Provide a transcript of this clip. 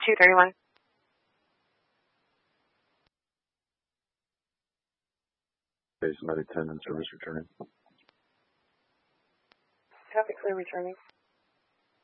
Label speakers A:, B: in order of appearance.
A: 231.
B: Okay, somebody 10 in service returning.
A: Traffic clear returning.